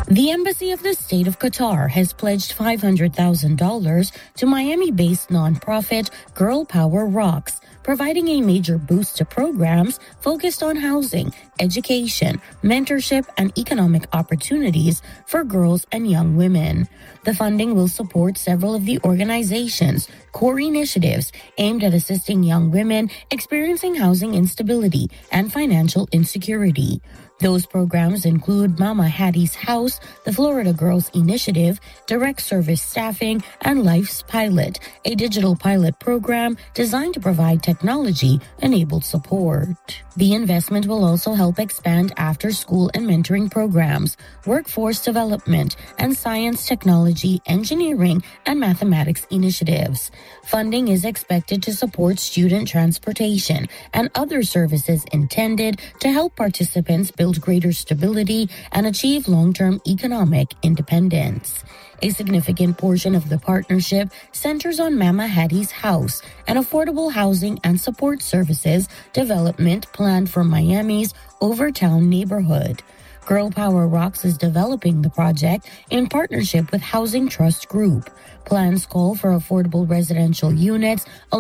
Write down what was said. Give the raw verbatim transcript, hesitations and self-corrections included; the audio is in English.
The Embassy of the State of Qatar has pledged five hundred thousand dollars to Miami-based nonprofit Girl Power Rocks, providing a major boost to programs focused on housing, education, mentorship, and economic opportunities for girls and young women. The funding will support several of the organization's core initiatives aimed at assisting young women experiencing housing instability and financial insecurity. Those programs include Mama Hattie's House, the Florida Girls Initiative, Direct Service Staffing, and Life's Pilot, a digital pilot program designed to provide technology-enabled support. The investment will also help expand after-school and mentoring programs, workforce development, and science, technology, engineering, and mathematics initiatives. Funding is expected to support student transportation and other services intended to help participants build greater stability and achieve long-term economic independence. A significant portion of the partnership centers on Mama Hattie's House, an affordable housing and support services development planned for Miami's Overtown neighborhood. Girl Power Rocks is developing the project in partnership with Housing Trust Group. Plans call for affordable residential units